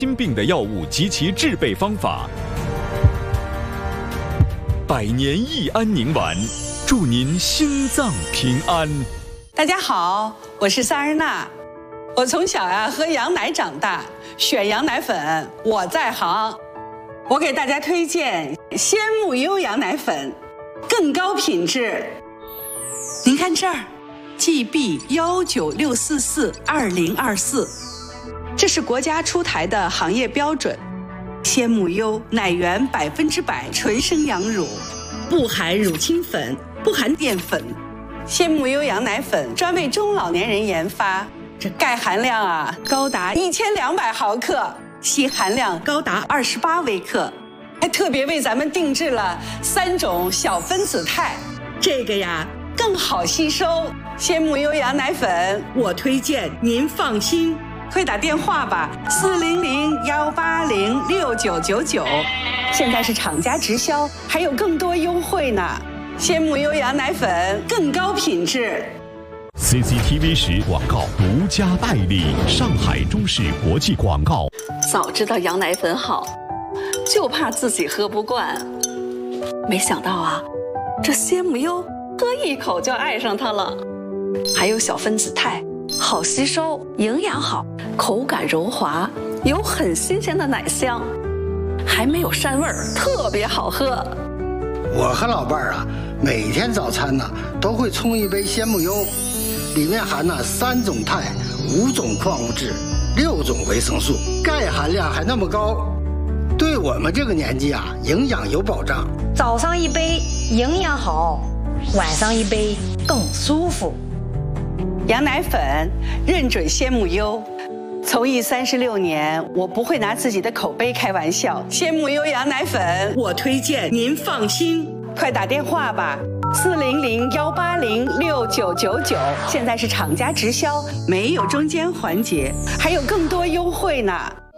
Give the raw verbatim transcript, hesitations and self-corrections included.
心病的药物及其制备方法。百年益安宁丸，祝您心脏平安。 大家好，我是萨日娜。我从小呀、啊、喝羊奶长大，选羊奶粉我在行。我给大家推荐鲜木优羊奶粉，更高品质。您看这儿 ，G B 幺九六四四二零二四，这是国家出台的行业标准。鲜木优奶源百分之百纯生羊乳，不含乳清粉，不含淀粉。鲜木优羊奶粉专为中老年人研发，这钙含量啊高达一千两百毫克，硒含量高达二十八微克，还特别为咱们定制了三种小分子肽，这个呀更好吸收。鲜木优羊奶粉，我推荐您放心。快打电话吧，四零零幺八零六九九九，现在是厂家直销，还有更多优惠呢。鲜木优羊奶粉更高品质。 C C T V 十广告独家代理，上海中视国际广告。 早知道羊奶粉好，就怕自己喝不惯。没想到啊，这鲜木优喝一口就爱上它了，还有小分子肽，好吸收，营养好，口感柔滑，有很新鲜的奶香，还没有膻味儿，特别好喝。 我和老伴儿啊，每天早餐呢都会冲一杯鲜木优，里面含了三种肽、五种矿物质、六种维生素，钙含量还那么高，对我们这个年纪啊，营养有保障。 早上一杯营养好，晚上一杯更舒服。 羊奶粉认准鲜木优，从艺三十六年，我不会拿自己的口碑开玩笑。鲜木优羊奶粉，我推荐您放心。快打电话吧，四零零幺八零六九九九，现在是厂家直销，没有中间环节，还有更多优惠呢。